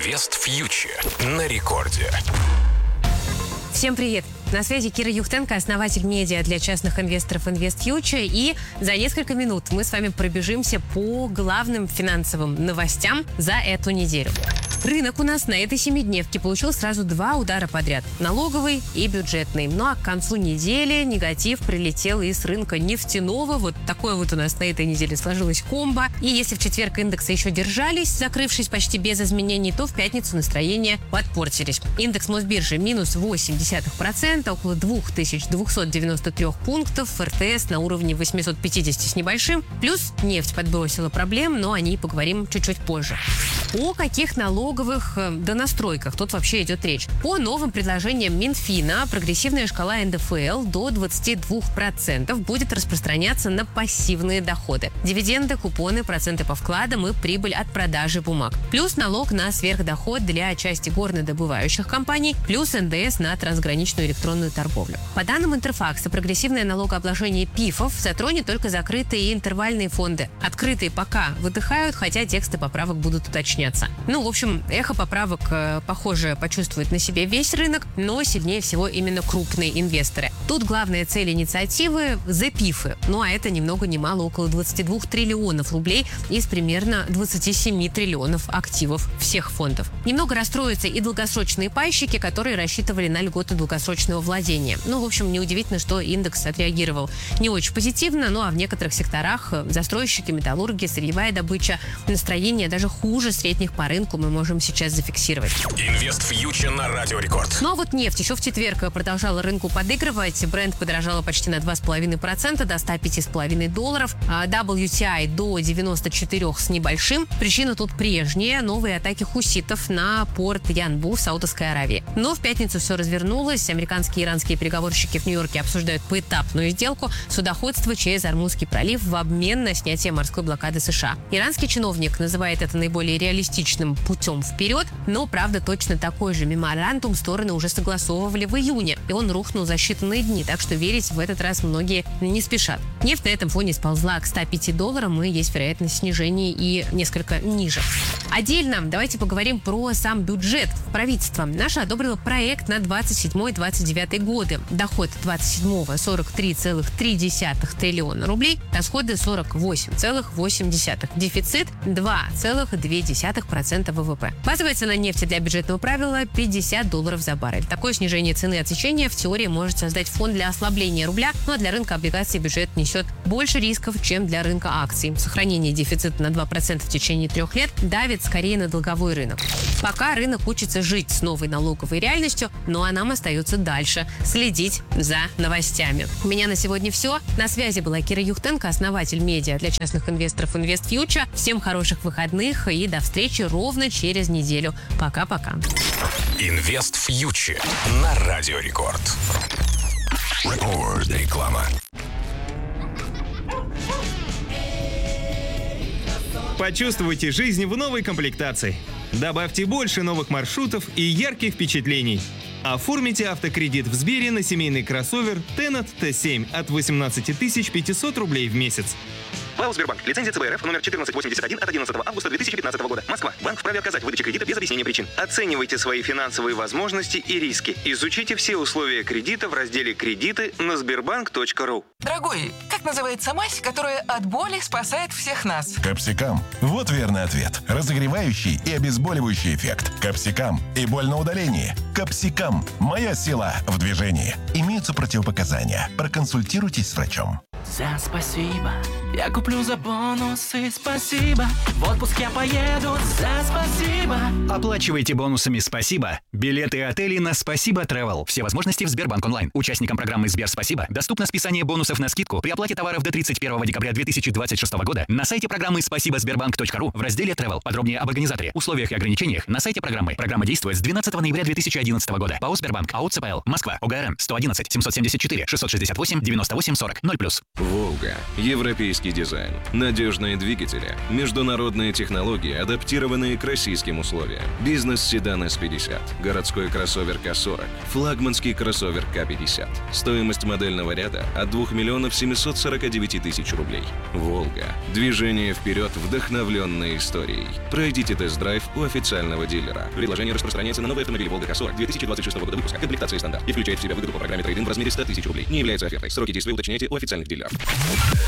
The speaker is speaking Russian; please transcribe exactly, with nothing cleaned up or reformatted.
Инвест Фьючер на рекорде. Всем привет! На связи Кира Юхтенко, основатель медиа для частных инвесторов Инвест Фьючер. И за несколько минут мы с вами пробежимся по главным финансовым новостям за эту неделю. Рынок у нас на этой семидневке получил сразу два удара подряд – налоговый и бюджетный. Ну а к концу недели негатив прилетел из рынка нефтяного. Вот такое вот у нас на этой неделе сложилась комбо. И если в четверг индексы еще держались, закрывшись почти без изменений, то в пятницу настроения подпортились. Индекс Мосбиржи минус восемь десятых процента, около две тысячи двести девяносто три пунктов, эр тэ эс на уровне восемьсот пятьдесят с небольшим. Плюс нефть подбросила проблем, но о ней поговорим чуть-чуть позже. О каких налоговых донастройках тут вообще идет речь? По новым предложениям Минфина прогрессивная шкала эн дэ эф эл до двадцати двух процентов будет распространяться на пассивные доходы. Дивиденды, купоны, проценты по вкладам и прибыль от продажи бумаг. Плюс налог на сверхдоход для части горнодобывающих компаний, плюс эн дэ эс на трансграничную электронную торговлю. По данным Интерфакса, прогрессивное налогообложение пифов затронет только закрытые и интервальные фонды. Открытые пока выдыхают, хотя тексты поправок будут уточняться. Ну, в общем, эхо поправок, похоже, почувствует на себе весь рынок, но сильнее всего именно крупные инвесторы. Тут главная цель инициативы – запифы. Ну, а это ни много ни мало около двадцати двух триллионов рублей из примерно двадцати семи триллионов активов всех фондов. Немного расстроятся и долгосрочные пайщики, которые рассчитывали на льготы долгосрочного владения. Ну, в общем, неудивительно, что индекс отреагировал не очень позитивно, ну, а в некоторых секторах – застройщики, металлурги, сырьевая добыча – настроение даже хуже среднего по рынку мы можем сейчас зафиксировать. Инвест Фьючер на Радио Рекорд. Ну а вот нефть еще в четверг продолжала рынку подыгрывать. Бренд подорожала почти на два с половиной процента до ста пяти с половиной долларов. дабл ю ти ай до девяноста четырёх с небольшим. Причина тут прежняя. Новые атаки хуситов на порт Янбу в Саудовской Аравии. Но в пятницу все развернулось. Американские и иранские переговорщики в Нью-Йорке обсуждают поэтапную сделку судоходства через Ормузский пролив в обмен на снятие морской блокады США. Иранский чиновник называет это наиболее реалистичным реалистичным путем вперед, но, правда, точно такой же меморандум стороны уже согласовывали в июне, и он рухнул за считанные дни, так что верить в этот раз многие не спешат. Нефть на этом фоне сползла к ста пяти долларам, и есть вероятность снижения и несколько ниже. Отдельно давайте поговорим про сам бюджет. Правительство наше одобрило проект на двадцать седьмой - двадцать девятый годы. Доход двадцать седьмого – сорок три целых три десятых триллиона рублей, расходы сорок восемь целых восемь десятых, дефицит два целых две десятых процента вэ вэ пэ. Базовая цена нефти для бюджетного правила – пятьдесят долларов за баррель. Такое снижение цены отсечения в теории может создать фон для ослабления рубля, но для рынка облигаций бюджет несет больше рисков, чем для рынка акций. Сохранение дефицита на два процента в течение трех лет давит скорее на долговой рынок. Пока рынок учится жить с новой налоговой реальностью, ну а нам остается дальше следить за новостями. У меня на сегодня все. На связи была Кира Юхтенко, основатель медиа для частных инвесторов Инвест Фьючер. Всем хороших выходных и до встречи ровно через неделю. Пока-пока. Инвест Фьючер на Радио Рекорд. Рекорд. Реклама. Почувствуйте жизнь в новой комплектации. Добавьте больше новых маршрутов и ярких впечатлений. Оформите автокредит в Сбере на семейный кроссовер Tenat тэ семь от восемнадцати тысяч пятисот рублей в месяц. ВАО «Сбербанк». Лицензия цэ бэ эр эф номер четырнадцать восемьдесят один от одиннадцатого августа две тысячи пятнадцатого года. Москва. Банк вправе отказать в выдаче кредита без объяснения причин. Оценивайте свои финансовые возможности и риски. Изучите все условия кредита в разделе «Кредиты» на сбербанк точка ру. Дорогой, как называется мазь, которая от боли спасает всех нас? Капсикам. Вот верный ответ. Разогревающий и обезболивающий эффект. Капсикам и боль на удалении. Капсикам. Моя сила в движении. Имеются противопоказания. Проконсультируйтесь с врачом. За спасибо, я куплю за бонусы, спасибо. В отпуск я поеду, за спасибо. Оплачивайте бонусами «Спасибо» билеты и отели на «Спасибо Travel». Все возможности в Сбербанк онлайн. Участникам программы «Сбер Спасибо» доступно списание бонусов на скидку при оплате товаров до тридцать первого декабря две тысячи двадцать шестого года на сайте программы спасибо сбербанк точка ру в разделе Travel. Подробнее об организаторе, условиях и ограничениях на сайте программы. Программа действует с двенадцатого ноября две тысячи одиннадцатого года. ПАО «Сбербанк». АО «ЦПЛ». Москва. ОГРН сто одиннадцать семьсот семьдесят четыре шестьсот шестьдесят восемь девяносто восемь сорок ноль плюс. «Волга». Европейский дизайн, надежные двигатели, международные технологии, адаптированные к российским условиям. Бизнес-седан эс пятьдесят, городской кроссовер ка сорок, флагманский кроссовер ка пятьдесят. Стоимость модельного ряда от двух миллионов семисот сорока девяти тысяч рублей. «Волга». Движение вперед, вдохновленной историей. Пройдите тест-драйв у официального дилера. Предложение распространяется на новые автомобили «Волга ка сорок» две тысячи двадцать шестого года выпуска. Комплектация стандарт и включает в себя выгоду по программе трейд-ин в размере ста тысяч рублей. Не является офертой. Сроки действия уточняйте у официальных дилеров.